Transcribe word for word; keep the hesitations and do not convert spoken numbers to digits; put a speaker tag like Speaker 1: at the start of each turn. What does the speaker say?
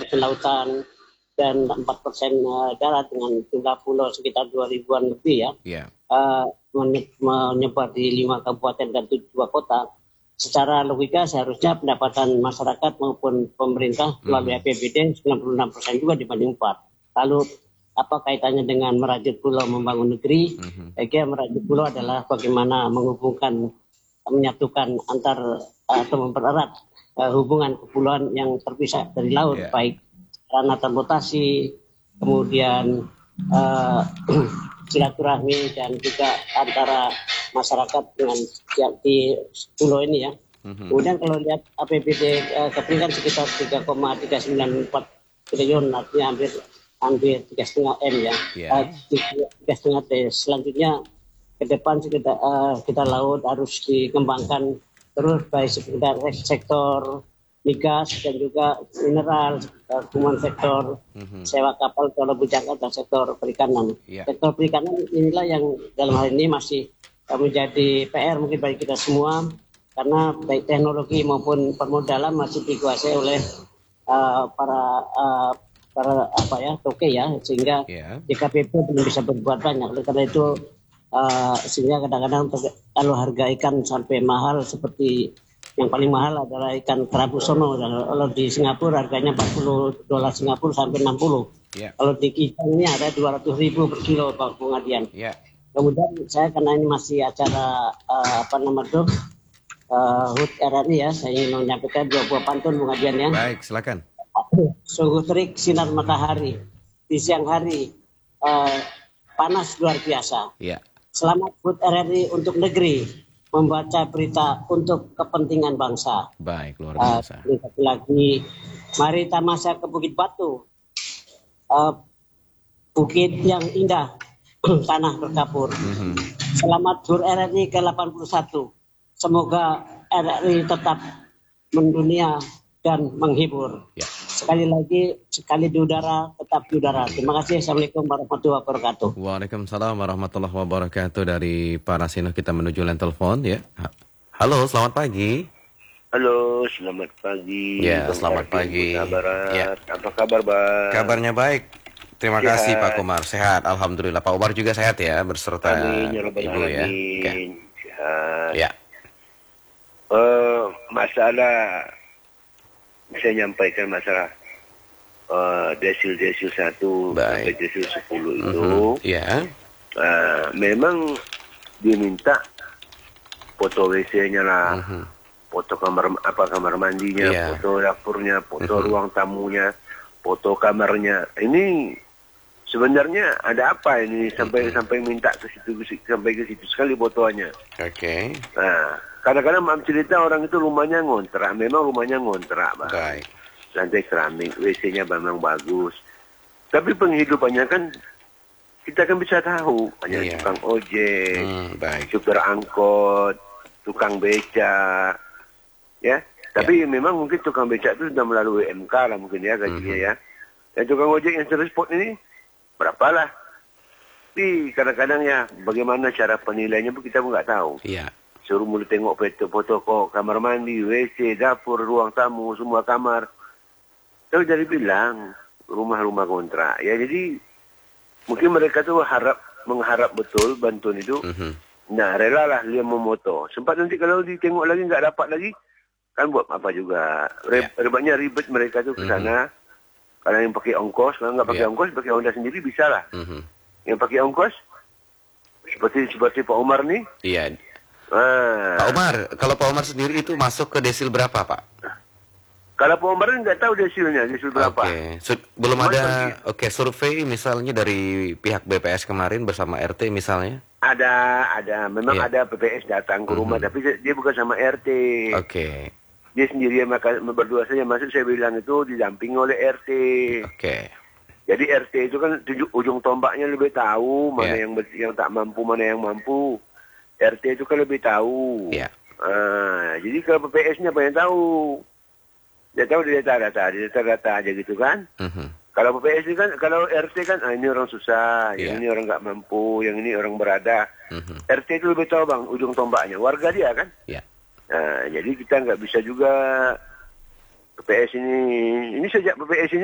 Speaker 1: persen lautan dan empat persen uh, darat dengan jumlah pulau sekitar dua ribuan lebih ya.
Speaker 2: Yeah.
Speaker 1: Uh, menyebar di lima kabupaten dan dua kota. Secara logika seharusnya pendapatan masyarakat maupun pemerintah melalui A P B D sembilan puluh enam persen juga dibanding empat. Lalu apa kaitannya dengan merajut pulau membangun negeri? Mm-hmm. Saya kira merajut pulau adalah bagaimana menghubungkan, menyatukan antar atau mempererat uh, hubungan kepulauan yang terpisah dari laut, yeah. baik sarana transportasi, kemudian uh, silaturahmi dan juga antara masyarakat dengan di pulau ini ya. Mm-hmm. Kemudian kalau lihat A P B D uh, Kepri kan sekitar tiga koma tiga sembilan empat triliun, artinya hampir hampir tiga setengah m ya. Yeah. Uh, tiga setengah t. Selanjutnya ke depan kita uh, kita laut harus dikembangkan terus baik sekitar sektor migas dan juga mineral, hubungan sektor mm-hmm. sewa kapal kalau bujangkat dan sektor perikanan. Yeah. Sektor perikanan inilah yang dalam hal ini masih menjadi P R mungkin bagi kita semua karena baik teknologi maupun permodalan masih dikuasai oleh uh, para uh, para apa ya toke ya sehingga yeah. D K P P belum bisa berbuat banyak. Oleh karena itu uh, sehingga kadang-kadang kalau harga ikan sampai mahal seperti yang paling mahal adalah ikan kerapu sono. Kalau di Singapura harganya empat puluh dolar Singapura sampai enam puluh. Yeah. Kalau di Kijang ini ada dua ratus ribu per kilo Pak Bung Adian. Yeah. Kemudian saya karena ini masih acara uh, apa namanya itu uh, H U T R R I ya, saya ingin menyampaikan dua buah pantun Bung Adian ya.
Speaker 2: Baik, silakan.
Speaker 1: Sungguh terik sinar matahari di siang hari uh, panas luar biasa. Yeah. Selamat H U T R R I untuk negeri membaca berita untuk kepentingan bangsa.
Speaker 2: Baik, luar biasa.
Speaker 1: Uh, lagi, mari tamasya ke Bukit Batu, uh, bukit yang indah. Tanah berkapur. Mm-hmm. Selamat H U T R R I ke delapan puluh satu. Semoga R R I tetap mendunia dan menghibur. Ya. Sekali lagi, sekali di udara, tetap di udara. Terima kasih. Assalamualaikum warahmatullahi wabarakatuh.
Speaker 2: Waalaikumsalam warahmatullahi wabarakatuh. Dari Pak Rasino kita menuju line telepon ya. Halo, selamat pagi.
Speaker 3: Halo, selamat pagi.
Speaker 2: Ya, selamat pagi.
Speaker 3: Ya. Apa kabar, Bang?
Speaker 2: Kabarnya baik. Terima sehat. Kasih Pak Komar, sehat, alhamdulillah. Pak Umar juga sehat ya, berserta
Speaker 3: Amin, ya
Speaker 2: ibu ya.
Speaker 3: Okay. Sehat.
Speaker 2: Ya.
Speaker 3: Uh, masalah, saya nyampaikan masalah uh, desil-desil satu sampai desil sepuluh itu.
Speaker 2: Mm-hmm. Ya.
Speaker 3: Uh, memang diminta foto W C-nya lah, mm-hmm. foto kamar apa kamar mandinya, yeah. foto dapurnya, foto mm-hmm. ruang tamunya, foto kamarnya. Ini sebenarnya ada apa ini sampai mm-hmm. sampai minta ke situ sampai ke situ sekali fotonya.
Speaker 2: Oke. Okay.
Speaker 3: Nah, kadang-kadang mam cerita orang itu rumahnya ngontrak, memang rumahnya ngontrak, Bang.
Speaker 2: Baik.
Speaker 3: Lantai keramik, W C-nya memang bagus. Tapi penghidupannya kan kita kan bisa tahu, hanya yeah. tukang ojek, mm, supir angkot, tukang beca, ya. Tapi yeah. memang mungkin tukang beca itu sudah melalui M K lah mungkin ya gajinya mm-hmm. ya. Dan tukang ojek yang terspot ini berapalah. Tapi kadang-kadang ya bagaimana cara penilaiannya pun kita pun nggak tahu.
Speaker 2: Iya.
Speaker 3: Suruh mulu tengok foto-foto kok kamar mandi, W C, dapur, ruang tamu, semua kamar. Tapi dari bilang rumah-rumah kontrak. Ya jadi mungkin mereka tuh harap mengharap betul bantuan itu. Mm-hmm. Nah rela lah dia memoto. Sempat nanti kalau ditengok lagi nggak dapat lagi. Kan buat apa juga. Re- yeah. Ribetnya ribet mereka tuh ke sana. Mm-hmm. Kalau yang pakai ongkos, kalau nggak pakai yeah. ongkos, pakai Honda sendiri bisa lah. Mm-hmm. Yang pakai ongkos, seperti seperti Pak Umar nih.
Speaker 2: Iya. Ah. Pak Umar, kalau Pak Umar sendiri itu masuk ke desil berapa, Pak?
Speaker 3: Kalau Pak Umar nggak tahu desilnya, desil berapa.
Speaker 2: Oke, okay. belum Cuma ada. Oke, okay. survei misalnya dari pihak B P S kemarin bersama R T misalnya.
Speaker 3: Ada, ada. Memang yeah. ada B P S datang ke rumah, mm-hmm. tapi dia bukan sama R T.
Speaker 2: Oke. Okay.
Speaker 3: Dia sendiri maka berdua saja masuk, saya bilang itu didampingi oleh R T.
Speaker 2: Oke. Okay.
Speaker 3: Jadi R T itu kan tujuh, ujung tombaknya lebih tahu mana yeah. yang yang tak mampu, mana yang mampu. R T itu kan lebih tahu.
Speaker 2: Yeah.
Speaker 3: Uh, jadi kalau P P S-nya apa yang tahu? Dia tahu dia data-data, dia data-data aja gitu kan. Mm-hmm. Kalau P P S itu kan, kalau R T kan, ah, ini orang susah, yeah. yang ini orang nggak mampu, yang ini orang berada. Mm-hmm. R T itu lebih tahu bang, ujung tombaknya. Warga dia kan.
Speaker 2: Yeah.
Speaker 3: Nah, jadi kita nggak bisa juga P P S ini, ini sejak P P S ini